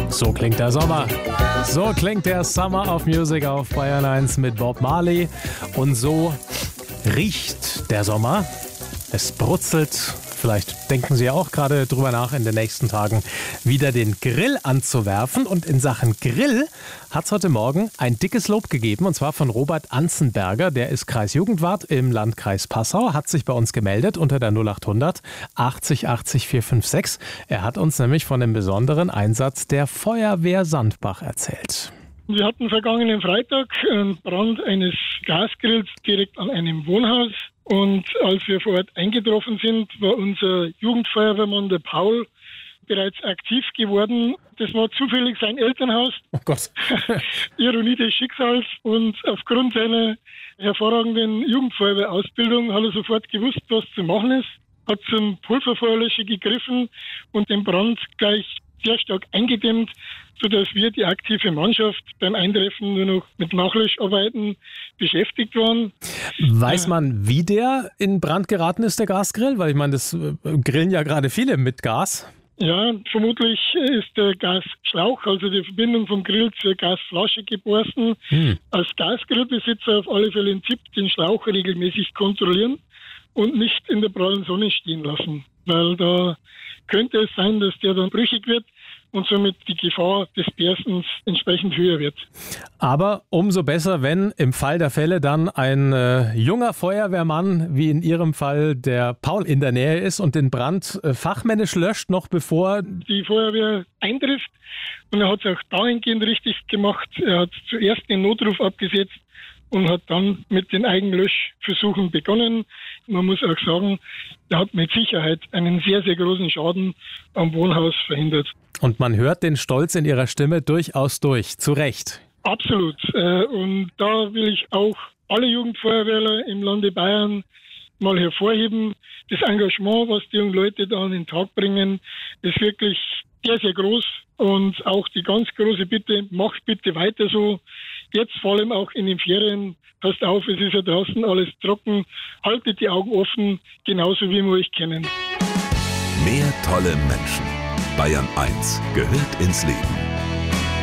So klingt der Sommer. So klingt der Summer of Music auf Bayern 1 mit Bob Marley. Und so riecht der Sommer. Es brutzelt. Vielleicht denken Sie auch gerade drüber nach, in den nächsten Tagen wieder den Grill anzuwerfen. Und in Sachen Grill hat es heute Morgen ein dickes Lob gegeben, und zwar von Robert Anzenberger. Der ist Kreisjugendwart im Landkreis Passau, hat sich bei uns gemeldet unter der 0800 80 80 456. Er hat uns nämlich von dem besonderen Einsatz der Feuerwehr Sandbach erzählt. Wir hatten vergangenen Freitag einen Brand eines Gasgrills direkt an einem Wohnhaus. Und als wir vor Ort eingetroffen sind, war unser Jugendfeuerwehrmann, der Paul, bereits aktiv geworden. Das war zufällig sein Elternhaus. Oh Gott. Ironie des Schicksals. Und aufgrund seiner hervorragenden Jugendfeuerwehrausbildung hat er sofort gewusst, was zu machen ist. Hat zum Pulverfeuerlöscher gegriffen und den Brand gleich sehr stark eingedämmt, sodass wir, die aktive Mannschaft, beim Eintreffen nur noch mit Nachlöscharbeiten beschäftigt waren. Weiß man, wie der in Brand geraten ist, der Gasgrill? Weil ich meine, das grillen ja gerade viele mit Gas. Ja, vermutlich ist der Gasschlauch, also die Verbindung vom Grill zur Gasflasche geborsten. Als Gasgrillbesitzer auf alle Fälle ein Tipp, den Schlauch regelmäßig kontrollieren und nicht in der prallen Sonne stehen lassen, weil da könnte es sein, dass der dann brüchig wird und somit die Gefahr des Berstens entsprechend höher wird. Aber umso besser, wenn im Fall der Fälle dann ein junger Feuerwehrmann, wie in Ihrem Fall der Paul, in der Nähe ist und den Brand fachmännisch löscht, noch bevor die Feuerwehr eintrifft. Und er hat es auch dahingehend richtig gemacht. Er hat zuerst den Notruf abgesetzt und hat dann mit den Eigenlöschversuchen begonnen. Man muss auch sagen, er hat mit Sicherheit einen sehr, sehr großen Schaden am Wohnhaus verhindert. Und man hört den Stolz in Ihrer Stimme durchaus durch, zu Recht. Absolut. Und da will ich auch alle Jugendfeuerwehrler im Lande Bayern mal hervorheben. Das Engagement, was die jungen Leute da an den Tag bringen, ist wirklich sehr, sehr groß. Und auch die ganz große Bitte, macht bitte weiter so. Jetzt vor allem auch in den Ferien. Passt auf, es ist ja draußen alles trocken. Haltet die Augen offen, genauso wie wir euch kennen. Mehr tolle Menschen. Bayern 1 gehört ins Leben.